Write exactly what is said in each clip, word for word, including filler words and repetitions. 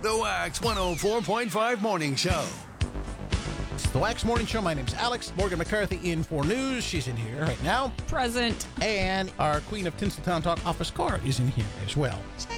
The Wax one oh four point five Morning Show. It's the Wax Morning Show. My name's Alex. Morgan McCarthy in for news. She's in here right now. Present. And our queen of Tinseltown Talk office, Cora, is in here as well.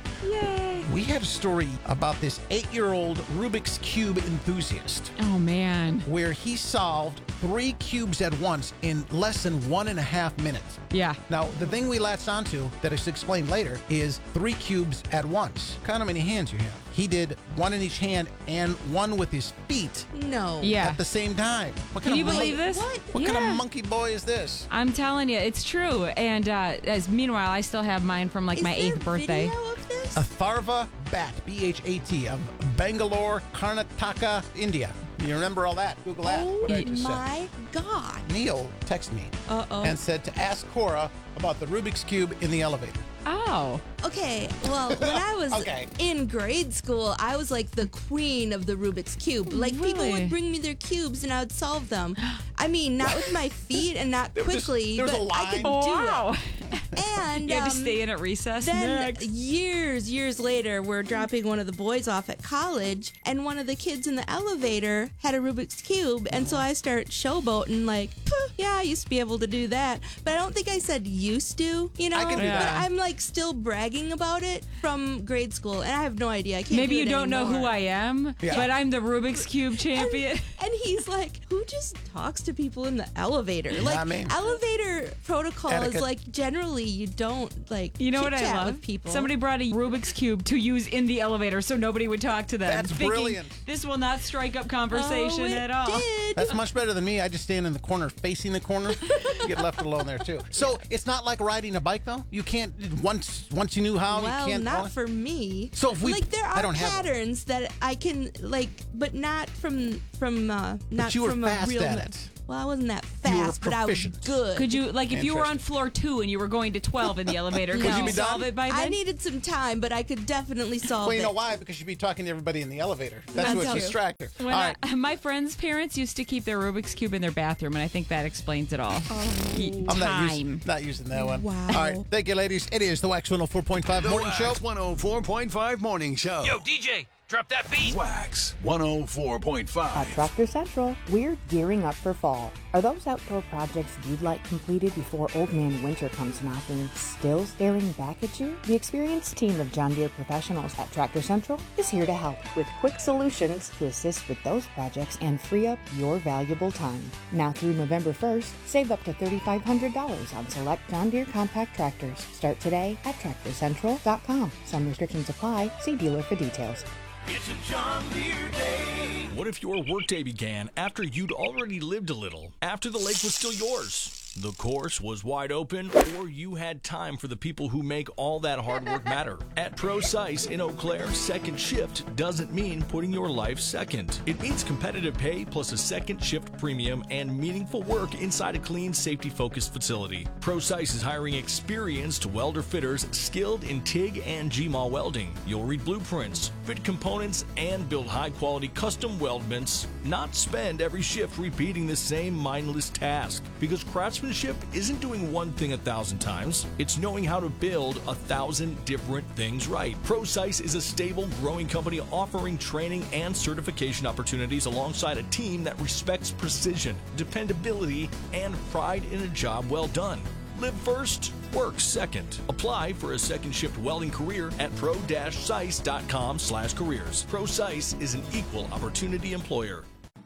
Yay. We had a story about this eight-year-old Rubik's Cube enthusiast Oh, man. where he solved three cubes at once in less than one and a half minutes. Yeah. Now, the thing we latched onto that is explained later is three cubes at once. Count how many hands you have. He did one in each hand and one with his feet No. Yeah. at the same time. What kind Can you of believe mon- this? What? What yeah. kind of monkey boy is this? I'm telling you, it's true. And uh, as meanwhile, I still have mine from like Is my there eighth birthday. video of this? Atharva Bhat, B H A T, of Bangalore, Karnataka, India. You remember all that? Google that. Oh what I just said. my God. Neil texted me Uh-oh. and said to ask Cora about the Rubik's Cube in the elevator. Oh. Okay, well, when I was Okay. in grade school, I was like the queen of the Rubik's Cube. Like, people Really? would bring me their cubes and I would solve them. I mean, not with my feet and not There was just- quickly, there was but a I could line. do wow. it. And You had um, to stay in at recess. then Next. years, years later, we're dropping one of the boys off at college, and one of the kids in the elevator had a Rubik's Cube, and so I start showboating like, "Puh, yeah, I used to be able to do that. But I don't think I said used to, you know? I can do that. But I'm like still bragging about it from grade school, and I have no idea. I can't Maybe do you it don't know who anymore. I am, Yeah. but I'm the Rubik's Cube champion. And he's like, who just talks to people in the elevator? Like, I mean- elevator protocol Etiquette. is like generally you don't like You know what I chit-chat love? with people. Somebody brought a Rubik's Cube to use in the elevator so nobody would talk to them. That's thinking, brilliant. This will not strike up conversation oh, it at all. Did. That's much better than me. I just stand in the corner facing the corner. You get left alone there, too. So it's not like riding a bike, though? You can't, once once you knew how, Well, you can't. not for me. So if we- like there I are don't have one. patterns that I can like, but not from from uh, not you were from fast a real. at ma- it. Well, I wasn't that You were fast, but I was proficient. good. Could you, like, if you were on Interesting. floor two and you were going to twelve in the elevator, could No. you you be solve done? it by then? I needed some time, but I could definitely solve Well, you it. know why? Because you'd be talking to everybody in the elevator. That's, That's what's true. distracting. When All right. I- my friends' parents used to keep their Rubik's Cube in their bathroom, and I think that explains it all. Oh, I'm not, time. using, not using that one. Wow. All right. Thank you, ladies. It is the Wax one oh four point five The Morning Wax Show. one oh four point five Morning Show. Yo, D J, drop that beat. Wax one oh four point At five. Tractor Central, we're gearing up for fall. Are those outdoor projects you'd like completed before Old Man Winter comes knocking still staring back at you? The experienced team of John Deere professionals at Tractor Central is here to help with quick solutions to assist with those projects and free up your valuable time. Now through November first, save up to three thousand five hundred dollars on select John Deere compact tractors. Start today at tractor central dot com. Some restrictions apply. See dealer for details. It's a John Deere day. What if your workday began after you'd already lived a little, after the lake was still yours? The course was wide open, or you had time for the people who make all that hard work matter. At ProSice in Eau Claire, second shift doesn't mean putting your life second. It means competitive pay plus a second shift premium and meaningful work inside a clean, safety-focused facility. ProSice is hiring experienced welder fitters skilled in TIG and G M A W welding. You'll read blueprints, fit components, and build high-quality custom weldments, not spend every shift repeating the same mindless task. Because craftsmanship isn't doing one thing a thousand times, it's knowing how to build a thousand different things right. ProSice is a stable, growing company offering training and certification opportunities alongside a team that respects precision, dependability, and pride in a job well done. Live first, work second. Apply for a second shift welding career at pro dash sice dot com slash careers. ProSice is an equal opportunity employer.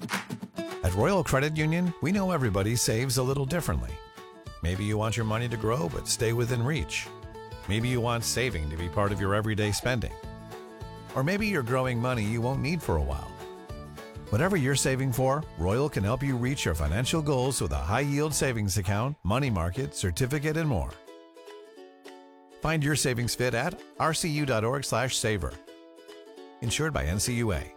At Royal Credit Union, we know everybody saves a little differently. Maybe you want your money to grow but stay within reach. Maybe you want saving to be part of your everyday spending. Or maybe you're growing money you won't need for a while. Whatever you're saving for, Royal can help you reach your financial goals with a high-yield savings account, money market, certificate, and more. Find your savings fit at r c u dot org slash saver. Insured by N C U A.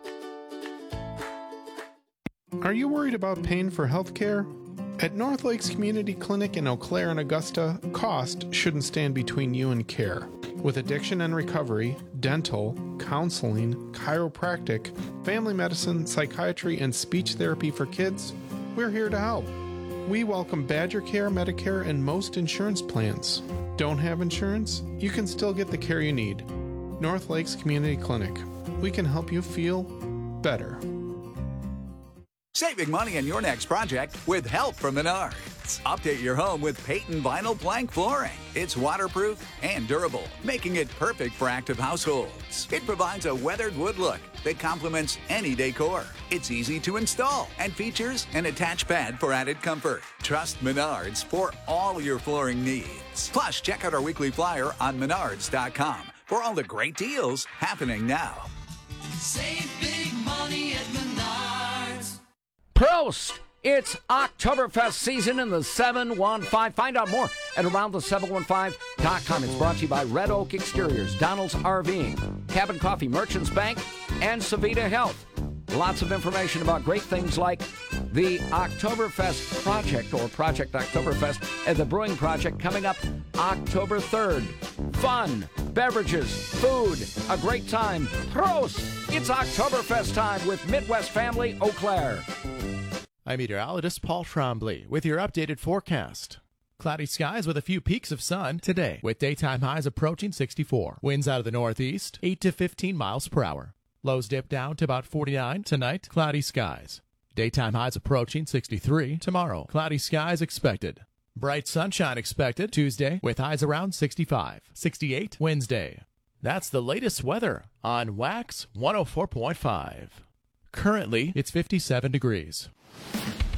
Are you worried about paying for health care? At North Lakes Community Clinic in Eau Claire and Augusta, cost shouldn't stand between you and care. With addiction and recovery, dental, counseling, chiropractic, family medicine, psychiatry, and speech therapy for kids, we're here to help. We welcome Badger Care, Medicare, and most insurance plans. Don't have insurance? You can still get the care you need. North Lakes Community Clinic. We can help you feel better. Saving money on your next project with help from Menards. Update your home with Peyton Vinyl Plank Flooring. It's waterproof and durable, making it perfect for active households. It provides a weathered wood look that complements any decor. It's easy to install and features an attached pad for added comfort. Trust Menards for all your flooring needs. Plus, check out our weekly flyer on menards dot com for all the great deals happening now. Save big money at Menards. Prost! It's Oktoberfest season in the seven one five. Find out more at around the seven one five dot com. It's brought to you by Red Oak Exteriors, Donald's RVing, Cabin Coffee, Merchants Bank, and Savita Health. Lots of information about great things like the Oktoberfest Project or Project Oktoberfest and the Brewing Project coming up October third. Fun, beverages, food, a great time. Prost! It's Oktoberfest time with Midwest Family Eau Claire. I'm meteorologist Paul Trombley with your updated forecast. Cloudy skies with a few peaks of sun today, with daytime highs approaching sixty-four. Winds out of the northeast, eight to fifteen miles per hour. Lows dip down to about forty-nine. Tonight, cloudy skies. Daytime highs approaching sixty-three. Tomorrow, cloudy skies expected. Bright sunshine expected Tuesday with highs around sixty-five. sixty-eight Wednesday. That's the latest weather on Wax one oh four point five. Currently, it's fifty-seven degrees.